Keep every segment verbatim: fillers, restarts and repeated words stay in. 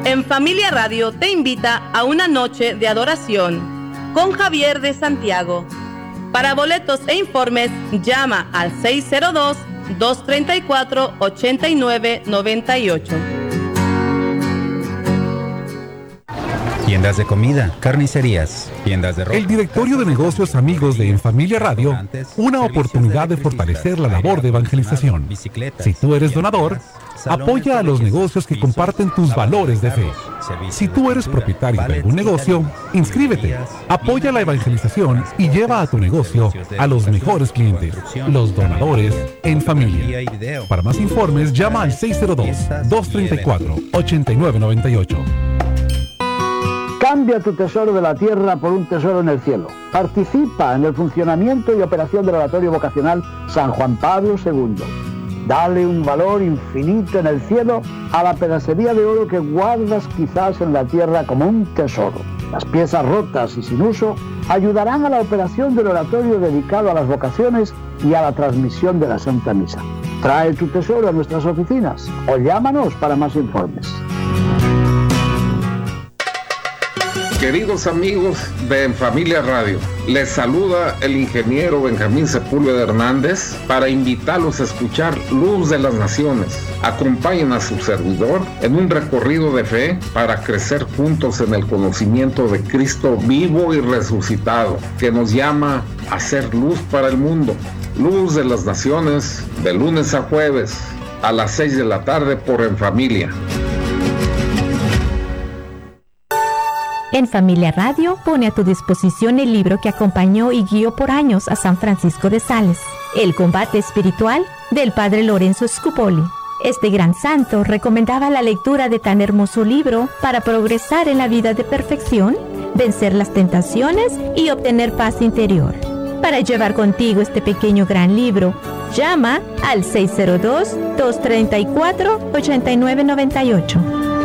En Familia Radio te invita a una noche de adoración con Javier de Santiago. Para boletos e informes, llama al seis cero dos, dos tres cuatro, ocho nueve nueve ocho. Tiendas de comida, carnicerías, tiendas de ropa. El Directorio de Negocios Amigos de En Familia Radio, una oportunidad de fortalecer la labor de evangelización. Si tú eres donador, apoya a los negocios que comparten tus valores de fe. Si tú eres propietario de algún negocio, inscríbete, apoya la evangelización y lleva a tu negocio a los mejores clientes, los donadores en familia. Para más informes, llama al seis cero dos, dos tres cuatro, ocho nueve nueve ocho. Cambia tu tesoro de la tierra por un tesoro en el cielo. Participa en el funcionamiento y operación del Oratorio Vocacional San Juan Pablo segundo. Dale un valor infinito en el cielo a la pedacería de oro que guardas quizás en la tierra como un tesoro. Las piezas rotas y sin uso ayudarán a la operación del oratorio dedicado a las vocaciones y a la transmisión de la Santa Misa. Trae tu tesoro a nuestras oficinas o llámanos para más informes. Queridos amigos de En Familia Radio, les saluda el ingeniero Benjamín Sepúlveda Hernández para invitarlos a escuchar Luz de las Naciones. Acompañen a su servidor en un recorrido de fe para crecer juntos en el conocimiento de Cristo vivo y resucitado, que nos llama a ser luz para el mundo. Luz de las Naciones, de lunes a jueves, a las seis de la tarde por En Familia. En Familia Radio pone a tu disposición el libro que acompañó y guió por años a San Francisco de Sales, El combate espiritual del Padre Lorenzo Scupoli. Este gran santo recomendaba la lectura de tan hermoso libro para progresar en la vida de perfección, vencer las tentaciones y obtener paz interior. Para llevar contigo este pequeño gran libro, llama al seis cero dos, dos tres cuatro, ocho nueve nueve ocho.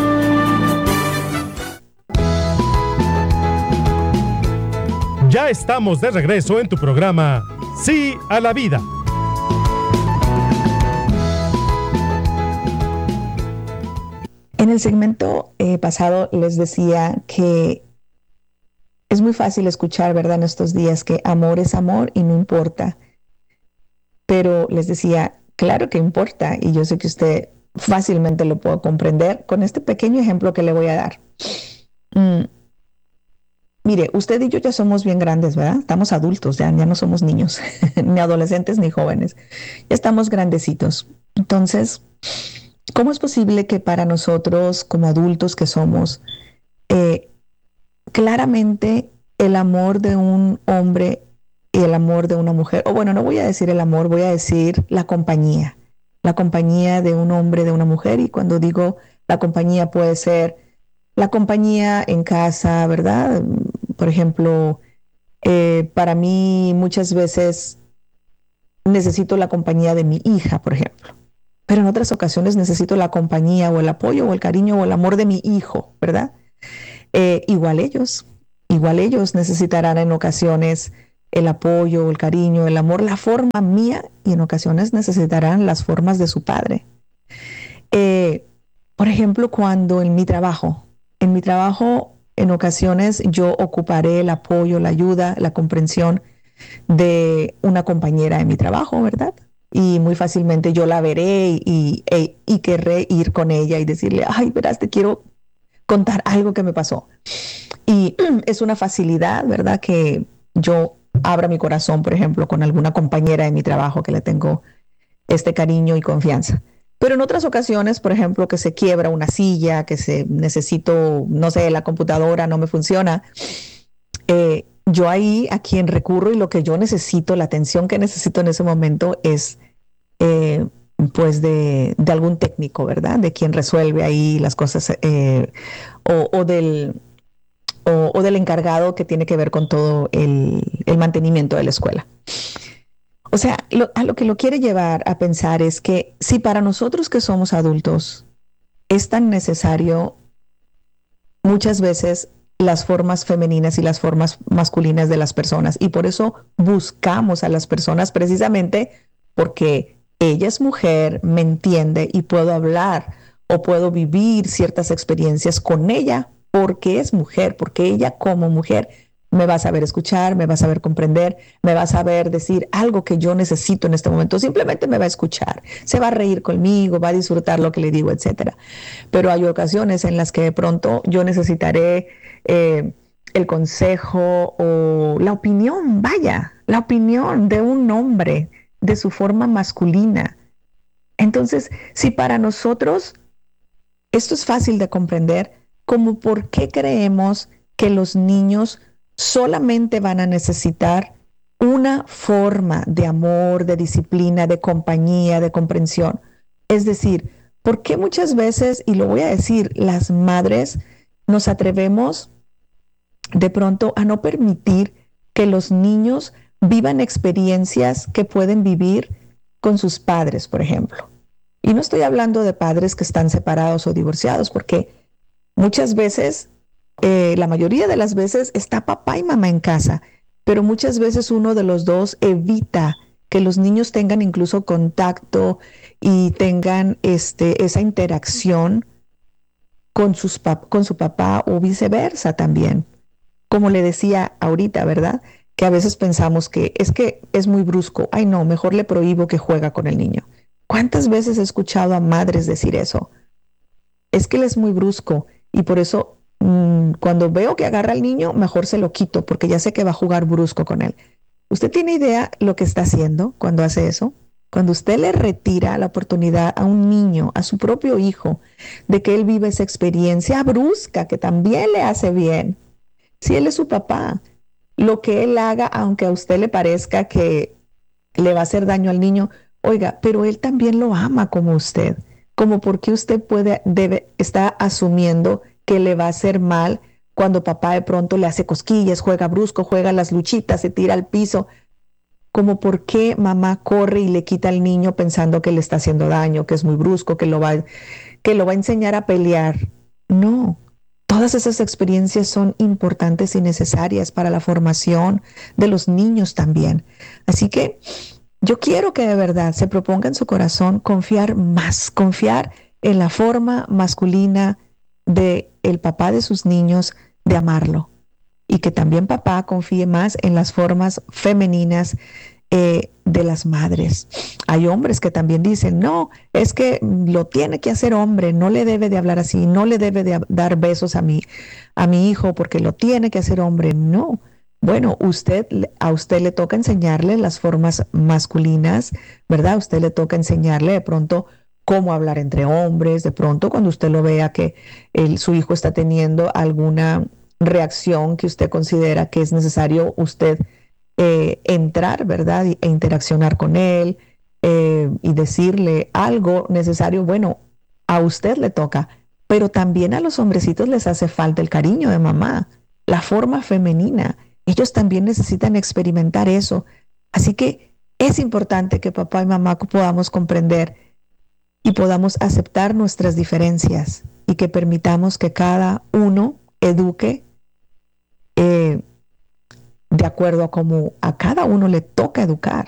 Ya estamos de regreso en tu programa Sí a la Vida. En el segmento eh, pasado les decía que es muy fácil escuchar, ¿verdad?, en estos días que amor es amor y no importa. Pero les decía, claro que importa, y yo sé que usted fácilmente lo puede comprender con este pequeño ejemplo que le voy a dar. Mm. Mire, usted y yo ya somos bien grandes, ¿verdad? Estamos adultos, ya, ya no somos niños, ni adolescentes, ni jóvenes. Ya estamos grandecitos. Entonces, ¿cómo es posible que para nosotros, como adultos que somos, eh, claramente el amor de un hombre y el amor de una mujer, o bueno, no voy a decir el amor, voy a decir la compañía, la compañía de un hombre, de una mujer, y cuando digo la compañía puede ser la compañía en casa, ¿verdad? Por ejemplo, eh, para mí muchas veces necesito la compañía de mi hija, por ejemplo. Pero en otras ocasiones necesito la compañía o el apoyo o el cariño o el amor de mi hijo, ¿verdad? Eh, igual ellos, igual ellos necesitarán en ocasiones el apoyo, el cariño, el amor, la forma mía, y en ocasiones necesitarán las formas de su padre. Eh, por ejemplo, cuando en mi trabajo, En mi trabajo, en ocasiones, yo ocuparé el apoyo, la ayuda, la comprensión de una compañera de mi trabajo, ¿verdad? Y muy fácilmente yo la veré y, y, y querré ir con ella y decirle, ay, verás, te quiero contar algo que me pasó. Y es una facilidad, ¿verdad?, que yo abra mi corazón, por ejemplo, con alguna compañera de mi trabajo que le tengo este cariño y confianza. Pero en otras ocasiones, por ejemplo, que se quiebra una silla, que se necesito, no sé, la computadora no me funciona, eh, yo ahí a quien recurro y lo que yo necesito, la atención que necesito en ese momento es eh, pues de, de algún técnico, ¿verdad? De quien resuelve ahí las cosas eh, o, o, del, o, o del encargado que tiene que ver con todo el, el mantenimiento de la escuela. O sea, lo, a lo que lo quiere llevar a pensar es que si para nosotros que somos adultos es tan necesario muchas veces las formas femeninas y las formas masculinas de las personas, y por eso buscamos a las personas precisamente porque ella es mujer, me entiende y puedo hablar o puedo vivir ciertas experiencias con ella porque es mujer, porque ella como mujer me va a saber escuchar, me va a saber comprender, me va a saber decir algo que yo necesito en este momento. Simplemente me va a escuchar, se va a reír conmigo, va a disfrutar lo que le digo, etcétera. Pero hay ocasiones en las que de pronto yo necesitaré eh, el consejo o la opinión, vaya, la opinión de un hombre de su forma masculina. Entonces, si para nosotros esto es fácil de comprender, como por qué creemos que los niños solamente van a necesitar una forma de amor, de disciplina, de compañía, de comprensión. Es decir, ¿por qué muchas veces, y lo voy a decir, las madres nos atrevemos de pronto a no permitir que los niños vivan experiencias que pueden vivir con sus padres, por ejemplo? Y no estoy hablando de padres que están separados o divorciados, porque muchas veces Eh, la mayoría de las veces está papá y mamá en casa, pero muchas veces uno de los dos evita que los niños tengan incluso contacto y tengan este, esa interacción con, sus pap- con su papá o viceversa también. Como le decía ahorita, ¿verdad? Que a veces pensamos que es que es muy brusco. Ay, no, mejor le prohíbo que juega con el niño. ¿Cuántas veces he escuchado a madres decir eso? Es que él es muy brusco y por eso cuando veo que agarra al niño, mejor se lo quito porque ya sé que va a jugar brusco con él. ¿Usted tiene idea lo que está haciendo cuando hace eso? Cuando usted le retira la oportunidad a un niño, a su propio hijo, de que él vive esa experiencia brusca que también le hace bien. Si él es su papá, lo que él haga, aunque a usted le parezca que le va a hacer daño al niño, oiga, pero él también lo ama como usted. Como porque usted puede, debe, está asumiendo que le va a hacer mal cuando papá de pronto le hace cosquillas, juega brusco, juega las luchitas, se tira al piso. Como por qué mamá corre y le quita al niño pensando que le está haciendo daño, que es muy brusco, que lo va, que lo va a enseñar a pelear. No, todas esas experiencias son importantes y necesarias para la formación de los niños también. Así que yo quiero que de verdad se proponga en su corazón confiar más, confiar en la forma masculina de el papá de sus niños, de amarlo, y que también papá confíe más en las formas femeninas eh, de las madres. Hay hombres que también dicen, no, es que lo tiene que hacer hombre, no le debe de hablar así, no le debe de dar besos a mi, a mi hijo porque lo tiene que hacer hombre. No, bueno, usted, a usted le toca enseñarle las formas masculinas, ¿verdad? A usted le toca enseñarle de pronto cómo hablar entre hombres. De pronto cuando usted lo vea que el, su hijo está teniendo alguna reacción que usted considera que es necesario usted eh, entrar, ¿verdad? E interaccionar con él eh, y decirle algo necesario. Bueno, a usted le toca, pero también a los hombrecitos les hace falta el cariño de mamá, la forma femenina. Ellos también necesitan experimentar eso. Así que es importante que papá y mamá podamos comprender y podamos aceptar nuestras diferencias y que permitamos que cada uno eduque eh, de acuerdo a cómo a cada uno le toca educar.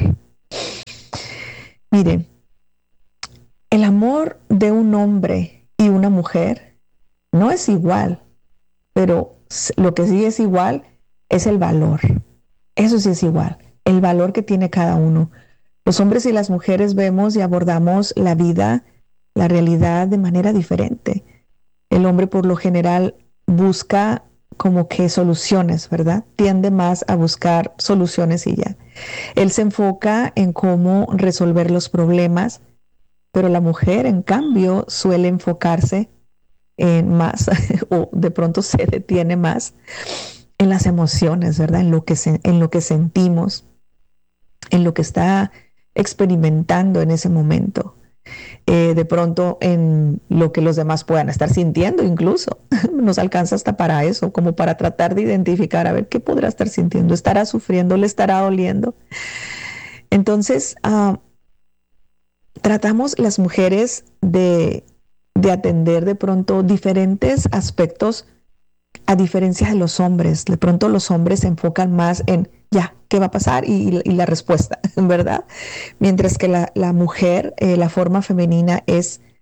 Mire, el amor de un hombre y una mujer no es igual, pero lo que sí es igual es el valor. Eso sí es igual, el valor que tiene cada uno. Los hombres y las mujeres vemos y abordamos la vida, la realidad de manera diferente. El hombre por lo general busca como que soluciones, ¿verdad? Tiende más a buscar soluciones y ya. Él se enfoca en cómo resolver los problemas, pero la mujer, en cambio, suele enfocarse en más, o de pronto se detiene más en las emociones, ¿verdad? En lo que, se, en lo que sentimos, en lo que está experimentando en ese momento. Eh, de pronto en lo que los demás puedan estar sintiendo incluso. Nos alcanza hasta para eso, como para tratar de identificar, a ver, ¿qué podrá estar sintiendo? ¿Estará sufriendo? ¿Le estará doliendo? Entonces, uh, tratamos las mujeres de, de atender de pronto diferentes aspectos a diferencia de los hombres. De pronto los hombres se enfocan más en ya, ¿qué va a pasar? Y, y la respuesta, ¿verdad? Mientras que la, la mujer, eh, la forma femenina es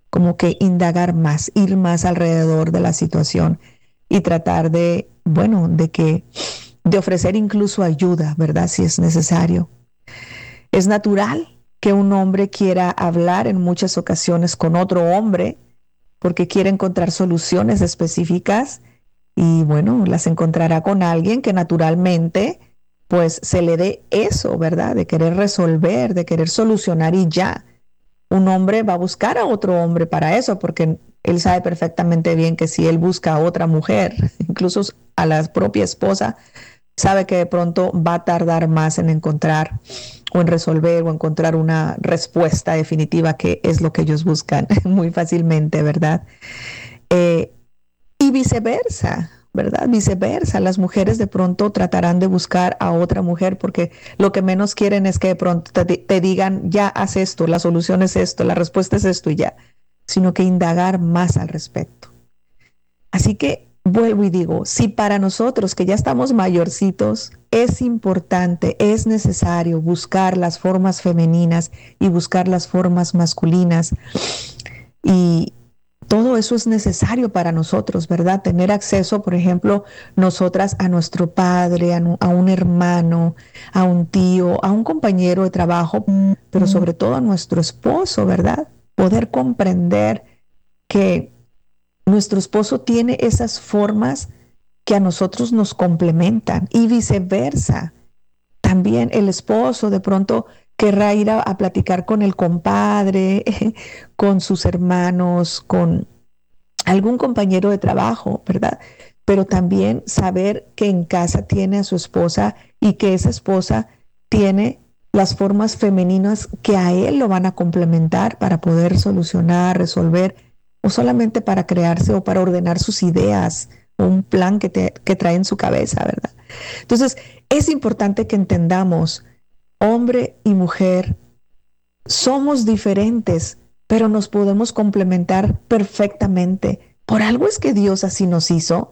como que indagar más, ir más alrededor de la situación y tratar de, bueno, de que, de ofrecer incluso ayuda, ¿verdad? Si es necesario. Es natural que un hombre quiera hablar en muchas ocasiones con otro hombre porque quiere encontrar soluciones específicas y, bueno, las encontrará con alguien que naturalmente, pues, se le dé eso, ¿verdad? De querer resolver, de querer solucionar y ya. Un hombre va a buscar a otro hombre para eso, porque él sabe perfectamente bien que si él busca a otra mujer, incluso a la propia esposa, sabe que de pronto va a tardar más en encontrar o en resolver o encontrar una respuesta definitiva, que es lo que ellos buscan muy fácilmente, ¿verdad? Eh, y viceversa, ¿verdad? Viceversa, las mujeres de pronto tratarán de buscar a otra mujer porque lo que menos quieren es que de pronto te, te digan, ya haz esto, la solución es esto, la respuesta es esto y ya, sino que indagar más al respecto. Así que vuelvo y digo, si para nosotros que ya estamos mayorcitos es importante, es necesario buscar las formas femeninas y buscar las formas masculinas, y todo eso es necesario para nosotros, ¿verdad? Tener acceso, por ejemplo, nosotras a nuestro padre, a, a un hermano, a un tío, a un compañero de trabajo, pero sobre todo a nuestro esposo, ¿verdad? Poder comprender que nuestro esposo tiene esas formas que a nosotros nos complementan y viceversa. También el esposo de pronto querrá ir a, a platicar con el compadre, con sus hermanos, con algún compañero de trabajo, ¿verdad? Pero también saber que en casa tiene a su esposa y que esa esposa tiene las formas femeninas que a él lo van a complementar para poder solucionar, resolver, o solamente para crearse o para ordenar sus ideas o un plan que, te, que trae en su cabeza, ¿verdad? Entonces, es importante que entendamos, hombre y mujer, somos diferentes, pero nos podemos complementar perfectamente. Por algo es que Dios así nos hizo.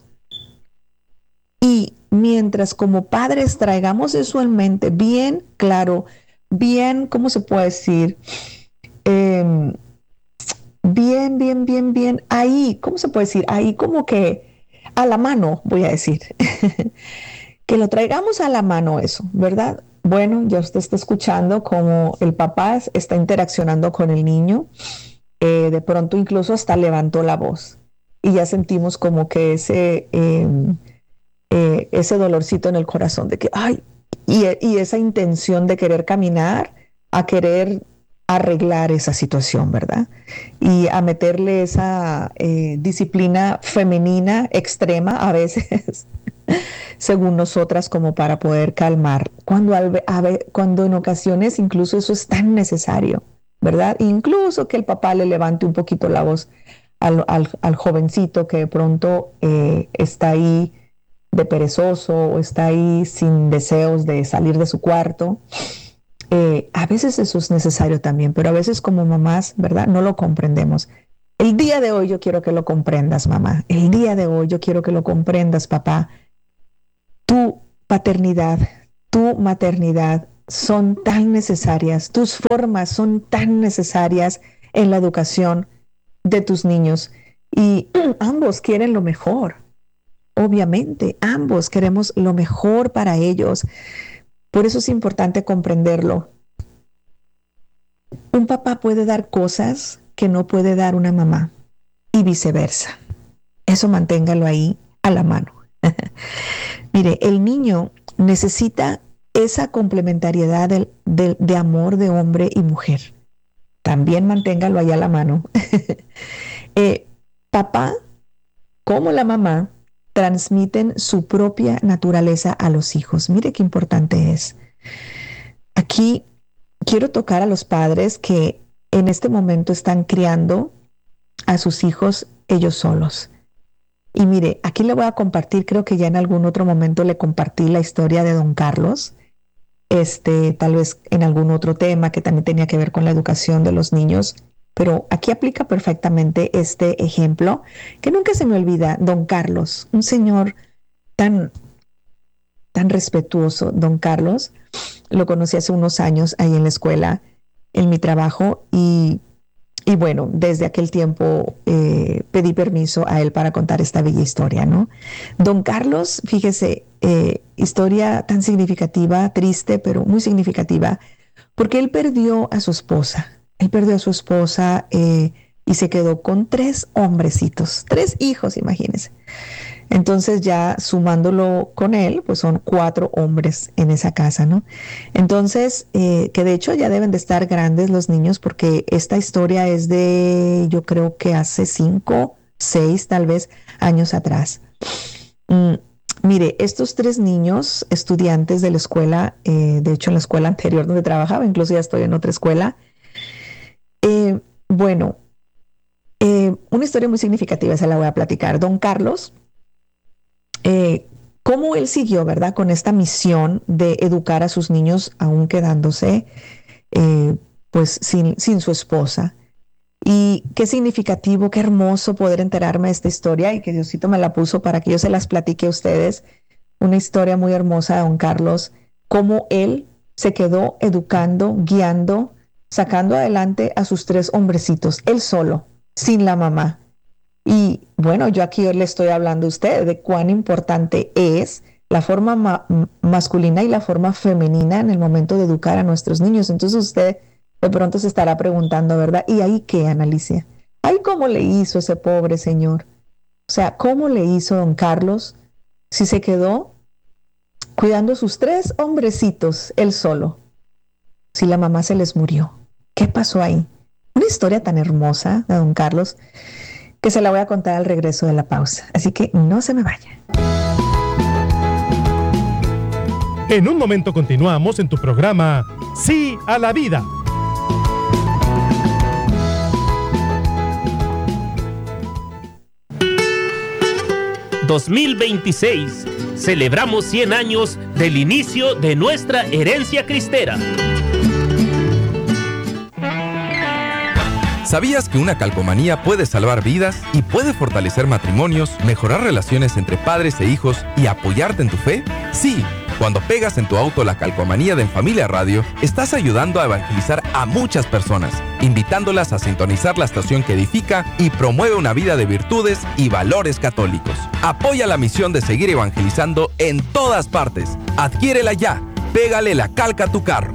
Y mientras como padres traigamos eso en mente, bien claro, bien, ¿cómo se puede decir? Eh, bien, bien, bien, bien, ahí, ¿cómo se puede decir? Ahí como que a la mano, voy a decir. Que lo traigamos a la mano eso, ¿verdad? Bueno, ya usted está escuchando cómo el papá está interaccionando con el niño. Eh, de pronto incluso hasta levantó la voz. Y ya sentimos como que ese, eh, eh, ese dolorcito en el corazón de que, ay, y, y esa intención de querer caminar, a querer arreglar esa situación, ¿verdad? Y a meterle esa eh, disciplina femenina extrema a veces, según nosotras, como para poder calmar, cuando, al, a ver, cuando en ocasiones incluso eso es tan necesario, ¿verdad? Incluso que el papá le levante un poquito la voz al, al, al jovencito que de pronto eh, está ahí de perezoso o está ahí sin deseos de salir de su cuarto. Eh, a veces eso es necesario también, pero a veces como mamás, ¿verdad? No lo comprendemos. El día de hoy yo quiero que lo comprendas, mamá. El día de hoy yo quiero que lo comprendas, papá. Tu paternidad, tu maternidad son tan necesarias, tus formas son tan necesarias en la educación de tus niños y ambos quieren lo mejor. Obviamente, ambos queremos lo mejor para ellos. Por eso es importante comprenderlo. Un papá puede dar cosas que no puede dar una mamá y viceversa. Eso manténgalo ahí a la mano. Mire, el niño necesita esa complementariedad de, de, de amor de hombre y mujer. También manténgalo ahí a la mano. eh, papá, como la mamá, transmiten su propia naturaleza a los hijos. Mire qué importante es. Aquí quiero tocar a los padres que en este momento están criando a sus hijos ellos solos. Y mire, aquí le voy a compartir, creo que ya en algún otro momento le compartí la historia de don Carlos, este, tal vez en algún otro tema que también tenía que ver con la educación de los niños. Pero aquí aplica perfectamente este ejemplo, que nunca se me olvida, don Carlos, un señor tan, tan respetuoso, don Carlos. Lo conocí hace unos años ahí en la escuela, en mi trabajo, y y bueno, desde aquel tiempo eh, pedí permiso a él para contar esta bella historia, ¿no? Don Carlos, fíjese, eh, historia tan significativa, triste, pero muy significativa, porque él perdió a su esposa. Él perdió a su esposa eh, y se quedó con tres hombrecitos, tres hijos, imagínense. Entonces ya sumándolo con él, pues son cuatro hombres en esa casa, ¿no? Entonces, eh, que de hecho ya deben de estar grandes los niños, porque esta historia es de, yo creo que hace cinco, seis tal vez años atrás. Mm, mire, estos tres niños, estudiantes de la escuela, eh, de hecho en la escuela anterior donde trabajaba, incluso ya estoy en otra escuela, eh, bueno, eh, una historia muy significativa, se la voy a platicar. Don Carlos, Eh, cómo él siguió, ¿verdad?, con esta misión de educar a sus niños, aún quedándose eh, pues sin, sin su esposa. Y qué significativo, qué hermoso poder enterarme de esta historia, y que Diosito me la puso para que yo se las platique a ustedes. Una historia muy hermosa de don Carlos, cómo él se quedó educando, guiando, sacando adelante a sus tres hombrecitos, él solo, sin la mamá. Y bueno, yo aquí le estoy hablando a usted de cuán importante es la forma ma- masculina y la forma femenina en el momento de educar a nuestros niños. Entonces usted de pronto se estará preguntando, ¿verdad? ¿Y ahí qué, Analicia? ¿Ahí cómo le hizo ese pobre señor? O sea, ¿cómo le hizo don Carlos si se quedó cuidando a sus tres hombrecitos él solo? Si la mamá se les murió. ¿Qué pasó ahí? Una historia tan hermosa de don Carlos, que se la voy a contar al regreso de la pausa. Así que no se me vaya. En un momento continuamos en tu programa Sí a la Vida. dos mil veintiséis. Celebramos cien años del inicio de nuestra herencia cristera. ¿Sabías que una calcomanía puede salvar vidas y puede fortalecer matrimonios, mejorar relaciones entre padres e hijos y apoyarte en tu fe? Sí, cuando pegas en tu auto la calcomanía de En Familia Radio, estás ayudando a evangelizar a muchas personas, invitándolas a sintonizar la estación que edifica y promueve una vida de virtudes y valores católicos. Apoya la misión de seguir evangelizando en todas partes. Adquiérela ya. Pégale la calca a tu carro.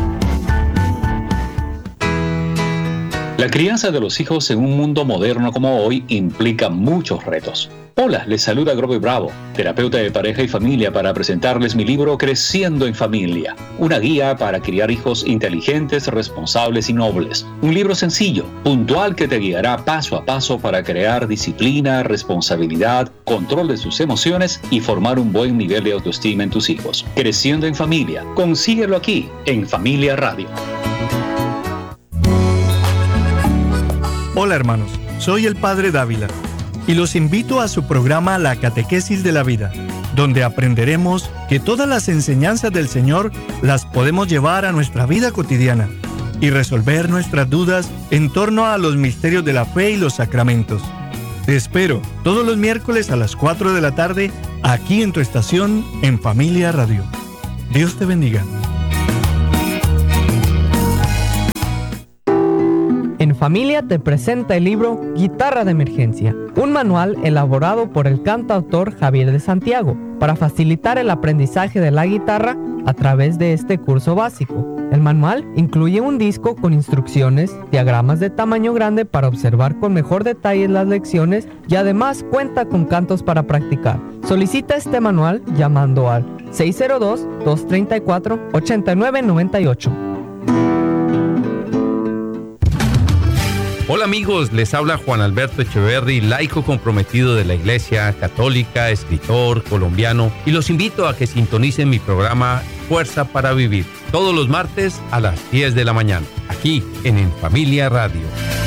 La crianza de los hijos en un mundo moderno como hoy implica muchos retos. Hola, les saluda Grover Bravo, terapeuta de pareja y familia, para presentarles mi libro Creciendo en Familia, una guía para criar hijos inteligentes, responsables y nobles. Un libro sencillo, puntual, que te guiará paso a paso para crear disciplina, responsabilidad, control de sus emociones y formar un buen nivel de autoestima en tus hijos. Creciendo en Familia, consíguelo aquí, en Familia Radio. Hola hermanos, soy el Padre Dávila y los invito a su programa La Catequesis de la Vida, donde aprenderemos que todas las enseñanzas del Señor las podemos llevar a nuestra vida cotidiana y resolver nuestras dudas en torno a los misterios de la fe y los sacramentos. Te espero todos los miércoles a las cuatro de la tarde aquí en tu estación En Familia Radio. Dios te bendiga. En Familia te presenta el libro Guitarra de Emergencia, un manual elaborado por el cantautor Javier de Santiago para facilitar el aprendizaje de la guitarra a través de este curso básico. El manual incluye un disco con instrucciones, diagramas de tamaño grande para observar con mejor detalle las lecciones y además cuenta con cantos para practicar. Solicita este manual llamando al seis cero dos, dos tres cuatro, ocho nueve nueve ocho. Hola amigos, les habla Juan Alberto Echeverry, laico comprometido de la Iglesia Católica, escritor colombiano, y los invito a que sintonicen mi programa Fuerza para Vivir, todos los martes a las diez de la mañana, aquí en En Familia Radio.